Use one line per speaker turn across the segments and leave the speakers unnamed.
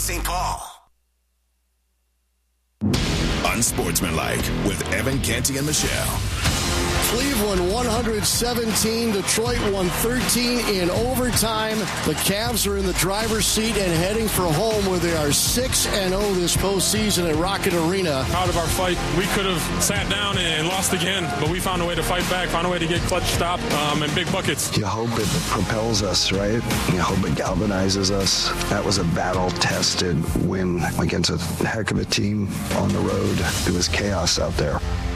St. Paul.
Unsportsmanlike with Evan Canty and Michelle.
Cleveland 117, Detroit 113 in overtime. The Cavs are in the driver's seat and heading for home where they are 6-0 this postseason at Rocket Arena.
Out of our fight, we could have sat down and lost again, but we found a way to fight back, found a way to get clutch stop and big buckets.
You hope it propels us, right? You hope it galvanizes us. That was a battle-tested win against a heck of a team on the road. It was chaos out there.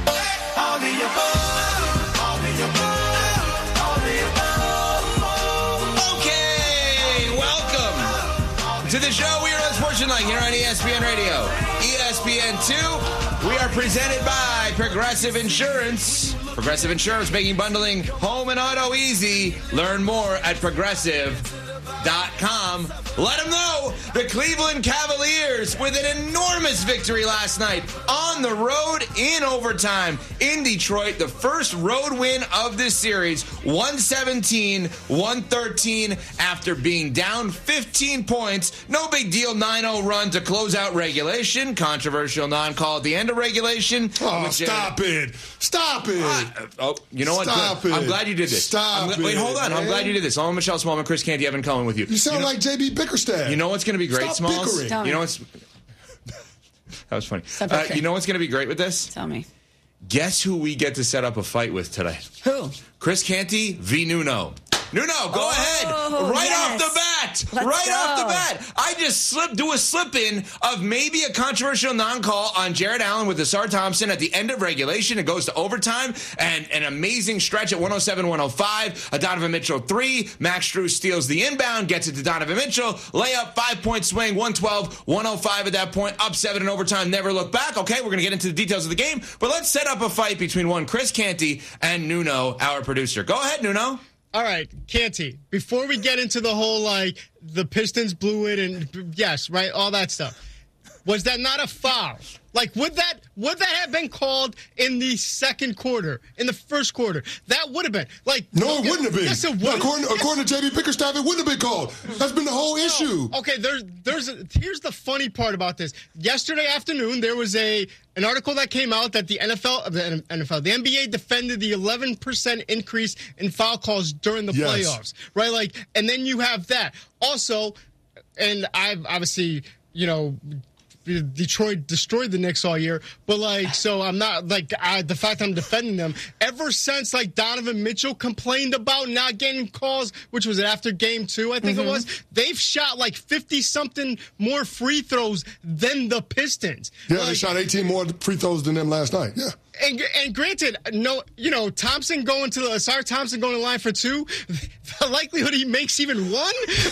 Okay, welcome to the show. We are Unsportsmanlike here on ESPN Radio. ESPN2, we are presented by Progressive Insurance. Progressive Insurance, making bundling home and auto easy. Learn more at progressive.com. Let them know the Cleveland Cavaliers with an enormous victory last night on the road in overtime in Detroit. The first road win of this series, 117-113 after being down 15 points. No big deal, 9-0 run to close out regulation. Controversial non-call at the end of regulation.
Oh, stop it. Stop it.
You know what?
Stop it.
I'm glad you did this. Wait, hold on. Man. I'm glad you did this. I'm Michelle Smallman, Chris Canty, Evan Cohen with you.
You sound like J.B. Bickerstaff.
You know what's going to be great,
Stop
Smalls?
bickering.
You know what's... That was funny. You know what's going to be great with this?
Tell me.
Guess who we get to set up a fight with today?
Who?
Chris Canty v. Nuno. Nuno, go ahead. Right off the bat. Off the bat. I just do a slip-in of maybe a controversial non-call on Jared Allen with Asar Thompson at the end of regulation. It goes to overtime, and an amazing stretch at 107-105. A Donovan Mitchell 3. Max Strus steals the inbound, gets it to Donovan Mitchell. Layup, 5-point swing, 112-105 at that point. Up 7 in overtime, never look back. Okay, we're going to get into the details of the game, but let's set up a fight between one Chris Canty and Nuno, our producer. Go ahead, Nuno.
All right, Canty, before we get into the whole, the Pistons blew it and, yes, right, all that stuff, was that not a foul? Would that have been called in the second quarter, in the first quarter? That would have been.
No, it wouldn't have been.
Yes, it would.
According to J.B. Bickerstaff, it wouldn't have been called. That's been the whole issue.
Okay, here's the funny part about this. Yesterday afternoon, there was an article that came out that the NBA defended the 11% increase in foul calls during the playoffs, right? And then you have that. Also, and I've obviously, Detroit destroyed the Knicks all year, but so I'm not the fact I'm defending them ever since Donovan Mitchell complained about not getting calls, which was after game 2, I think it was. They've shot 50 something more free throws than the Pistons.
Yeah, they shot 18 more free throws than them last night. Yeah.
And granted, Asar Thompson going to the line for 2, the likelihood he makes even 1,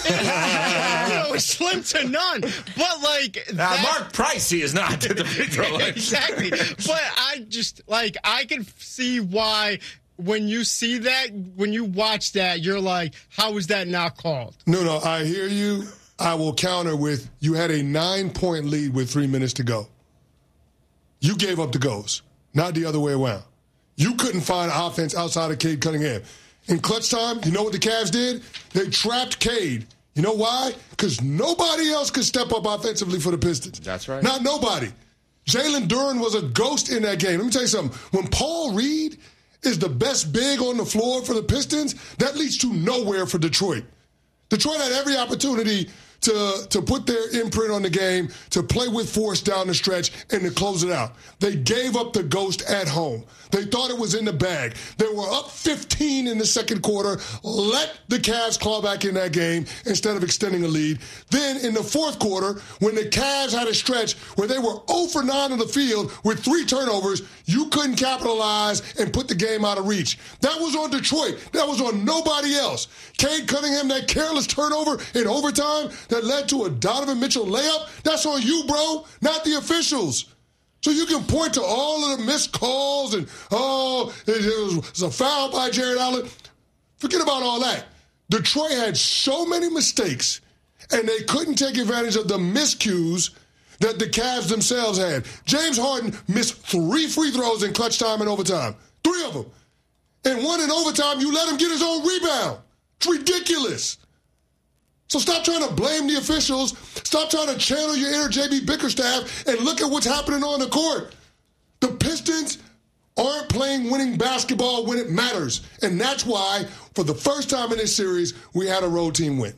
is slim to none. But
Mark Price, he is not at the free throw line.
Exactly. But I just I can see why when you see that, when you watch that, you're like, how is that not called?
No, I hear you. I will counter with you had a 9-point lead with 3 minutes to go. You gave up the goals. Not the other way around. You couldn't find offense outside of Cade Cunningham. In clutch time, you know what the Cavs did? They trapped Cade. You know why? Because nobody else could step up offensively for the Pistons.
That's right.
Not nobody. Jalen Duren was a ghost in that game. Let me tell you something. When Paul Reed is the best big on the floor for the Pistons, that leads to nowhere for Detroit. Detroit had every opportunity to put their imprint on the game, to play with force down the stretch, and to close it out. They gave up the ghost at home. They thought it was in the bag. They were up 15 in the second quarter. Let the Cavs claw back in that game instead of extending a lead. Then in the fourth quarter, when the Cavs had a stretch where they were 0 for 9 on the field with 3 turnovers, you couldn't capitalize and put the game out of reach. That was on Detroit. That was on nobody else. Cade Cunningham, that careless turnover in overtime that led to a Donovan Mitchell layup, that's on you, bro, not the officials. So you can point to all of the missed calls and, it was a foul by Jared Allen. Forget about all that. Detroit had so many mistakes, and they couldn't take advantage of the miscues that the Cavs themselves had. James Harden missed 3 free throws in clutch time and overtime. 3 of them. And 1 in overtime, you let him get his own rebound. It's ridiculous. So stop trying to blame the officials. Stop trying to channel your inner J.B. Bickerstaff and look at what's happening on the court. The Pistons aren't playing winning basketball when it matters. And that's why, for the first time in this series, we had a road team win.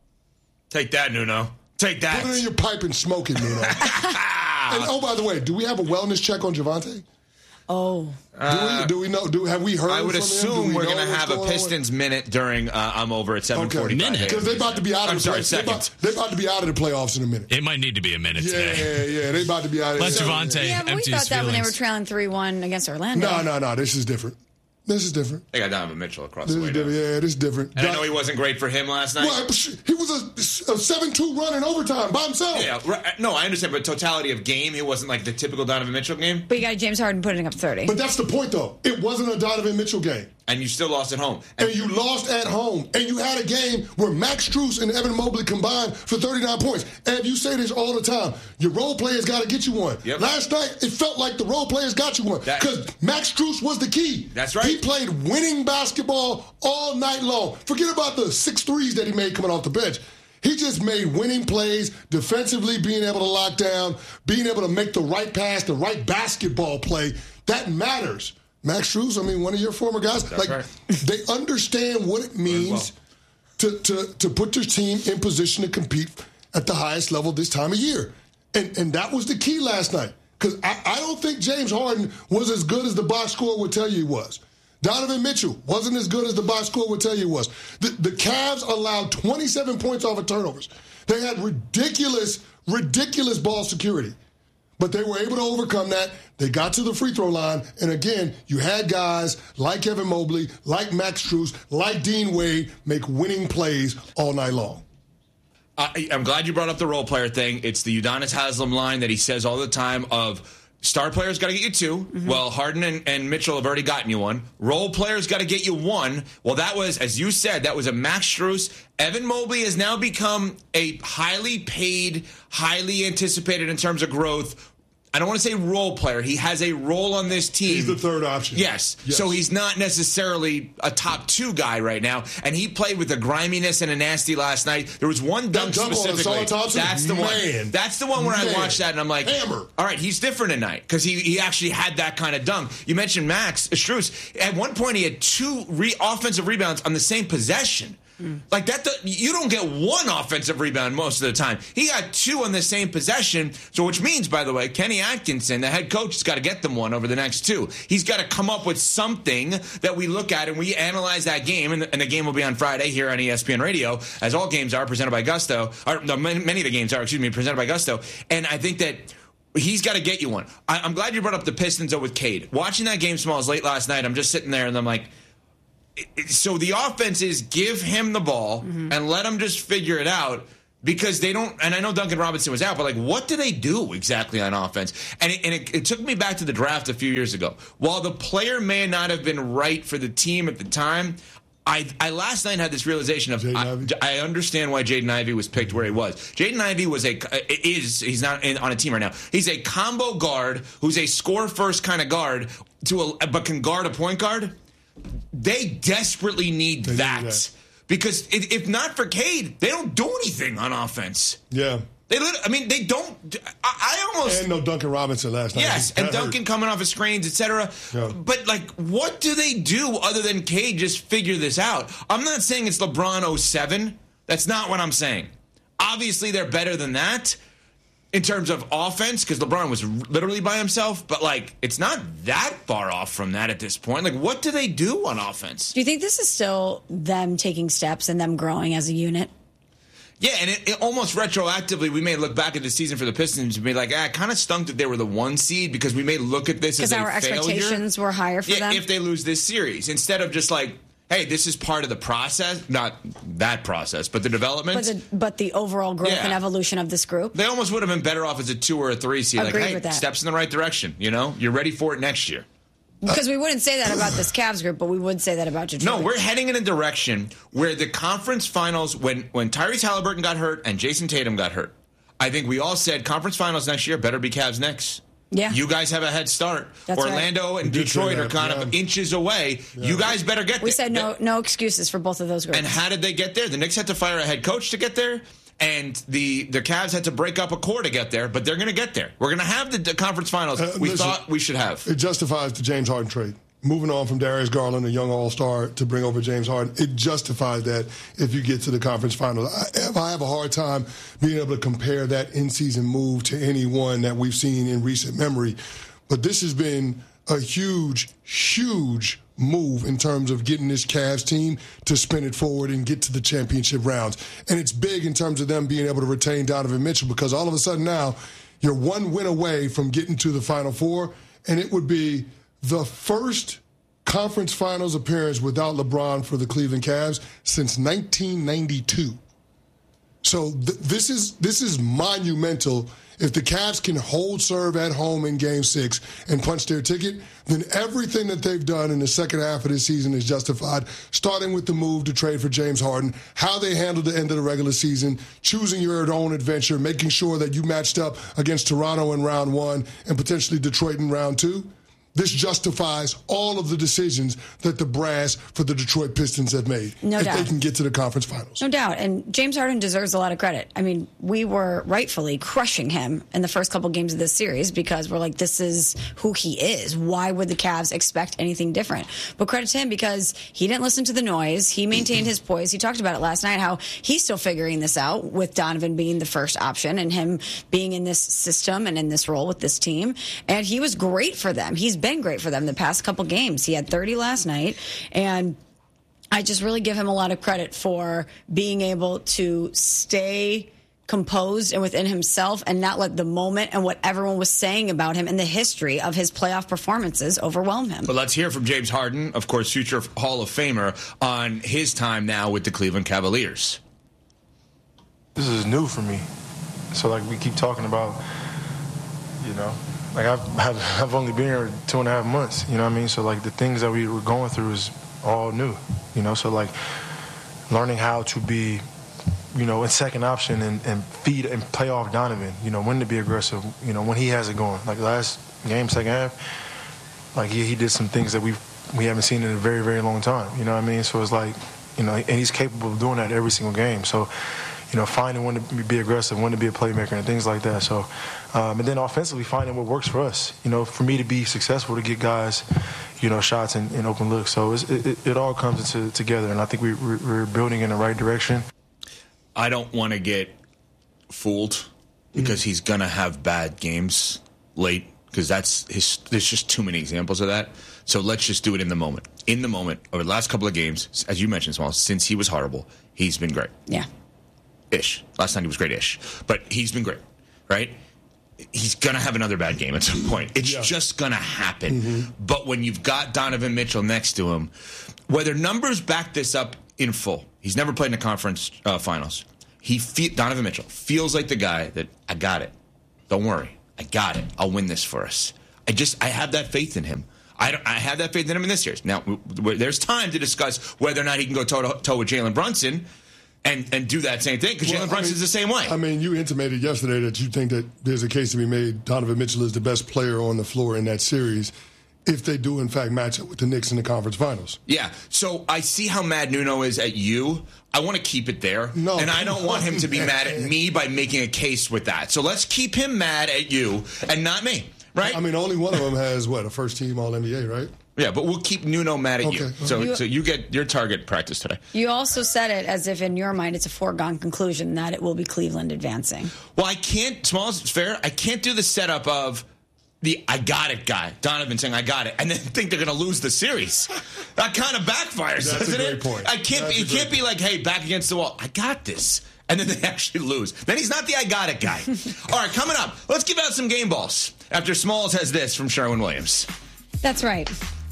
Take that, Nuno. Take that.
Put it in your pipe and smoke it, Nuno. And, oh, by the way, do we have a wellness check on Javante?
Oh.
Do we know? Have we heard?
I would assume we're going to have a Pistons minute during I'm over at 7:45.
Minute?
Because they're about to be out of the playoffs. They're about to be out of the playoffs in a minute.
It might need to be a minute today.
Yeah, they're about to be out of the
Let Javante
Yeah, but we
empty
thought
his
that when they
feelings.
were trailing 3-1 against Orlando.
No. This is different.
They got Donovan Mitchell across the way.
Yeah, this is different.
And I know he wasn't great for him last night.
Well, he was a 7-2 run in overtime by himself.
Yeah, no, I understand, but totality of game, it wasn't like the typical Donovan Mitchell game.
But you got James Harden putting up 30.
But that's the point, though. It wasn't a Donovan Mitchell game.
And you still lost at home.
And you lost at home. And you had a game where Max Strus and Evan Mobley combined for 39 points. And you say this all the time. Your role players got to get you one.
Yep.
Last night, it felt like the role players got you one. Because Max Strus was the key.
That's right.
He played winning basketball all night long. Forget about the 6 threes that he made coming off the bench. He just made winning plays, defensively being able to lock down, being able to make the right pass, the right basketball play. That matters. Max Strus, one of your former guys,
That's right.
They understand what it means to put their team in position to compete at the highest level this time of year. And that was the key last night. Because I don't think James Harden was as good as the box score would tell you he was. Donovan Mitchell wasn't as good as the box score would tell you he was. The Cavs allowed 27 points off of turnovers. They had ridiculous ball security. But they were able to overcome that. They got to the free throw line. And again, you had guys like Evan Mobley, like Max Strus, like Dean Wade make winning plays all night long.
I'm glad you brought up the role player thing. It's the Udonis Haslem line that he says all the time of star players got to get you 2. Mm-hmm. Well, Harden and Mitchell have already gotten you 1. Role players got to get you 1. Well, that was, as you said, that was a Max Strus. Evan Mobley has now become a highly paid, highly anticipated in terms of growth. I don't want to say role player. He has a role on this team.
He's the third option.
Yes. So he's not necessarily a top 2 guy right now. And he played with a griminess and a nasty last night. There was one dunk specifically. That's the one. That's the one where I watched that and I'm like,
hammer.
All right, he's different tonight because he actually had that kind of dunk. You mentioned Max Strus. At one point, he had 2 offensive rebounds on the same possession. Like that, you don't get 1 offensive rebound most of the time. He got 2 on the same possession. So, which means, by the way, Kenny Atkinson, the head coach, has got to get them 1 over the next 2. He's got to come up with something that we look at and we analyze that game. And the game will be on Friday here on ESPN Radio, as all games are presented by Gusto. Or no, many of the games are, presented by Gusto. And I think that he's got to get you 1. I'm glad you brought up the Pistons though with Cade. Watching that game, Smalls, late last night, I'm just sitting there and I'm like. So the offense is give him the ball and let him just figure it out because they don't. And I know Duncan Robinson was out, but like, what do they do exactly on offense? And it took me back to the draft a few years ago. While the player may not have been right for the team at the time, I last night had this realization of I understand why Jaden Ivey was picked where he was. Jaden Ivey he's not on a team right now. He's a combo guard who's a score first kind of guard but can guard a point guard. They desperately need that. Because if not for Cade, they don't do anything on offense.
Yeah.
They don't. I almost.
And no Duncan Robinson last night.
Yes, and Duncan coming off his screens, etc. Yeah. But, what do they do other than Cade just figure this out? I'm not saying it's LeBron 07. That's not what I'm saying. Obviously, they're better than that. In terms of offense, because LeBron was literally by himself, but it's not that far off from that at this point. What do they do on offense?
Do you think this is still them taking steps and them growing as a unit?
Yeah, and it almost retroactively, we may look back at the season for the Pistons and be like, it kind of stunk that they were the 1 seed because we may look at this as a failure.
Because our expectations were higher for them?
If they lose this series. Instead of just hey, this is part of the process. Not that process, but the development.
But the overall growth and evolution of this group.
They almost would have been better off as a 2 or a 3 seed.
Agreed with that.
Steps in the right direction. You're ready for it next year.
Because we wouldn't say that about this Cavs group, but we would say that about Detroit.
No, we're heading in a direction where the conference finals, when Tyrese Halliburton got hurt and Jason Tatum got hurt, I think we all said conference finals next year better be Cavs Knicks.
Yeah.
You guys have a head start.
That's
Orlando and Detroit are kind of inches away. Yeah. You guys better get there.
We said no excuses for both of those groups.
And how did they get there? The Knicks had to fire a head coach to get there. And the Cavs had to break up a core to get there, but they're going to get there. We're going to have the conference finals thought we should have.
It justifies the James Harden trade. Moving on from Darius Garland, a young all-star, to bring over James Harden, it justifies that if you get to the conference finals. I have a hard time being able to compare that in-season move to any one that we've seen in recent memory. But this has been a huge, huge move in terms of getting this Cavs team to spin it forward and get to the championship rounds. And it's big in terms of them being able to retain Donovan Mitchell, because all of a sudden now you're one win away from getting to the Final Four, and it would be the first conference finals appearance without LeBron for the Cleveland Cavs since 1992. So this is monumental. If the Cavs can hold serve at home in Game 6 and punch their ticket, then everything that they've done in the second half of this season is justified, starting with the move to trade for James Harden, how they handled the end of the regular season, choosing your own adventure, making sure that you matched up against Toronto in round 1 and potentially Detroit in round 2. This justifies all of the decisions that the brass for the Detroit Pistons have made.
No doubt.
If they can get to the conference finals.
No doubt. And James Harden deserves a lot of credit. I mean, we were rightfully crushing him in the first couple games of this series because we're like, this is who he is. Why would the Cavs expect anything different? But credit to him because he didn't listen to the noise. He maintained his poise. He talked about it last night, how he's still figuring this out with Donovan being the first option and him being in this system and in this role with this team. And he was great for them. He's been great for them the past couple games. He had 30 last night, and I just really give him a lot of credit for being able to stay composed and within himself and not let the moment and what everyone was saying about him and the history of his playoff performances overwhelm him.
But let's hear from James Harden, of course, future Hall of Famer, on his time now with the Cleveland Cavaliers.
This is new for me. So, like, we keep talking about, you know, like I've only been here 2.5 months, you know what I mean? So, like, the things that we were going through is all new, you know? So, like, learning how to be, you know, in second option and feed and play off Donovan, you know, when to be aggressive, you know, when he has it going. Like, last game, second half, like, he did some things that we haven't seen in a very, very long time, you know what I mean? So it's like, you know, and he's capable of doing that every single game. So, you know, finding when to be aggressive, when to be a playmaker, and things like that. So, and then offensively, finding what works for us. You know, for me to be successful, to get guys, you know, shots and open looks. So it all comes together, and I think we're building in the right direction.
I don't want to get fooled because he's going to have bad games late because there's just too many examples of that. So let's just do it in the moment. In the moment, over the last couple of games, as you mentioned, Small, since he was horrible, he's been great.
Yeah.
Ish. Last time he was great-ish. But he's been great, right? He's going to have another bad game at some point. It's just going to happen. Mm-hmm. But when you've got Donovan Mitchell next to him, whether numbers back this up in full, he's never played in the conference finals. Donovan Mitchell feels like the guy that, I got it. Don't worry. I got it. I'll win this for us. I have that faith in him. I have that faith in him in this series. Now, there's time to discuss whether or not he can go toe-to-toe with Jalen Brunson and do that same thing, because Jalen Brunson's the same way.
I mean, you intimated yesterday that you think that there's a case to be made Donovan Mitchell is the best player on the floor in that series if they do, in fact, match up with the Knicks in the conference finals.
Yeah, so I see how mad Nuno is at you. I want to keep it there.
No,
and I don't want him to be mad at me by making a case with that. So let's keep him mad at you and not me, right?
I mean, only one of them has, a first-team All-NBA, right?
Yeah, but we'll keep Nuno mad at you. So you get your target practice today.
You also said it as if in your mind it's a foregone conclusion that it will be Cleveland advancing.
Well, I can't, Smalls, it's fair, I can't do the setup of the I got it guy, Donovan saying I got it, and then think they're going to lose the series. That kind of backfires, doesn't it?
That's a great point.
It can't be like, hey, back against the wall, I got this. And then they actually lose. Then he's not the I got it guy. All right, coming up, let's give out some game balls after Smalls has this from Sherwin-Williams.
That's right.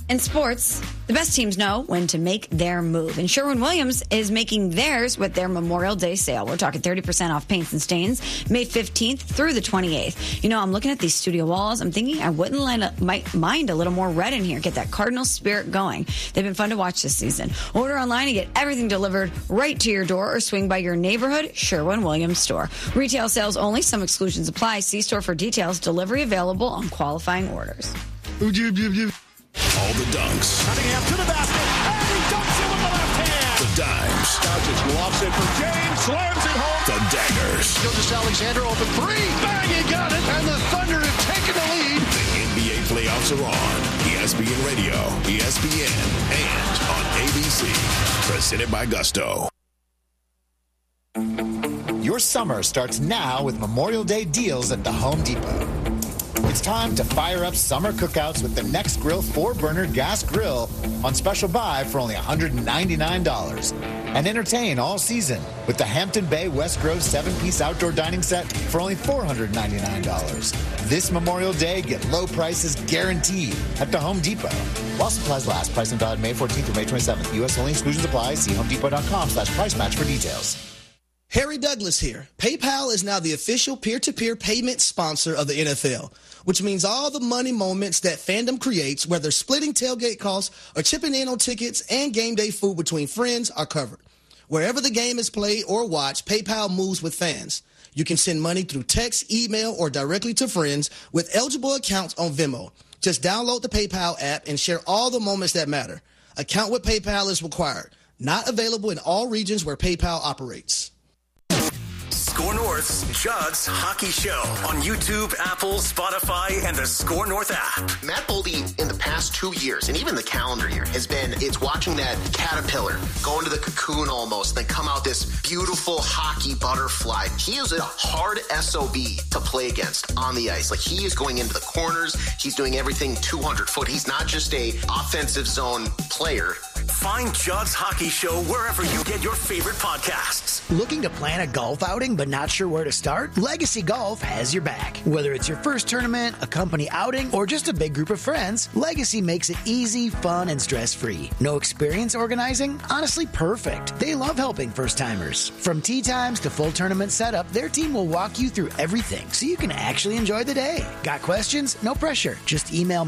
In sports, the best teams know when to make their move. And Sherwin-Williams is making theirs with their Memorial Day sale. We're talking 30% off paints and stains, May 15th through the 28th. You know, I'm looking at these studio walls. I'm thinking I wouldn't mind a little more red in here. Get that Cardinal spirit going. They've been fun to watch this season. Order online and get everything delivered right to your door or swing by your neighborhood Sherwin-Williams store. Retail sales only. Some exclusions apply. See store for details. Delivery available on qualifying orders.
All the dunks.
Cunningham to the basket, and he dunks it with the left hand.
The dimes.
Doncic lofts it for James, slams it home.
The daggers.
Gilgeous-Alexander open three. Bang, he got it. And the Thunder have taken the lead.
The NBA playoffs are on. ESPN Radio, ESPN, and on ABC. Presented by Gusto.
Your summer starts now with Memorial Day deals at the Home Depot. It's time to fire up summer cookouts with the Next Grill 4-burner gas grill on special buy for only $199. And entertain all season with the Hampton Bay West Grove 7-piece outdoor dining set for only $499. This Memorial Day, get low prices guaranteed at the Home Depot. While supplies last, price and valid May 14th through May 27th. U.S. only, exclusions apply. See homedepot.com/price match for details.
Harry Douglas here. PayPal is now the official peer-to-peer payment sponsor of the NFL, which means all the money moments that fandom creates, whether splitting tailgate costs or chipping in on tickets and game day food between friends, are covered. Wherever the game is played or watched, PayPal moves with fans. You can send money through text, email, or directly to friends with eligible accounts on Venmo. Just download the PayPal app and share all the moments that matter. Account with PayPal is required. Not available in all regions where PayPal operates.
Score North's Judd's Hockey Show on YouTube, Apple, Spotify, and the Score North app.
Matt Boldy in the past 2 years, and even the calendar year, it's watching that caterpillar go into the cocoon almost, then come out this beautiful hockey butterfly. He is a hard SOB to play against on the ice. Like, he is going into the corners. He's doing everything 200 foot. He's not just a offensive zone player.
Find Judd's Hockey Show wherever you get your favorite podcasts.
Looking to plan a golf outing but not sure where to start? Legacy Golf has your back. Whether it's your first tournament, a company outing, or just a big group of friends, Legacy makes it easy, fun, and stress-free. No experience organizing? Honestly, perfect. They love helping first-timers. From tee times to full tournament setup, their team will walk you through everything so you can actually enjoy the day. Got questions? No pressure. Just email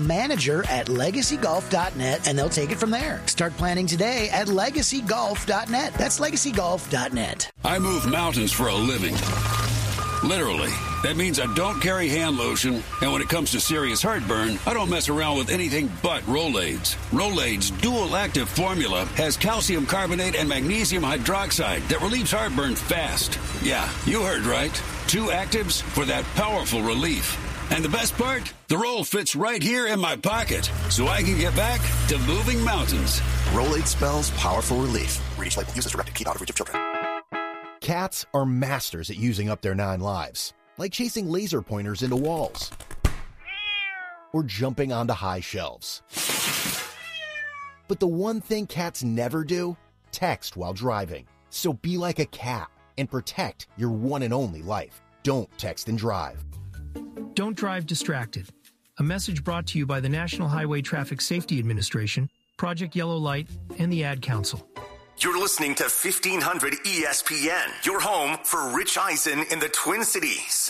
manager@legacygolf.net and they'll take it from there. Start planning today at legacygolf.net. That's legacygolf.net.
I move mountains for a living. Literally. That means I don't carry hand lotion, and when it comes to serious heartburn, I don't mess around with anything but Rolaids. Rolaids' dual-active formula has calcium carbonate and magnesium hydroxide that relieves heartburn fast. Yeah, you heard right. 2 actives for that powerful relief. And the best part? The roll fits right here in my pocket, so I can get back to moving mountains.
Rolade spells powerful relief. Read each label. Use as directed. Keep out of reach of children. Cats are masters at using up their 9 lives, like chasing laser pointers into walls or jumping onto high shelves. But the one thing cats never do? Text while driving. So be like a cat and protect your one and only life. Don't text and drive.
Don't drive distracted. A message brought to you by the National Highway Traffic Safety Administration, Project Yellow Light, and the Ad Council.
You're listening to 1500 ESPN, your home for Rich Eisen in the Twin Cities.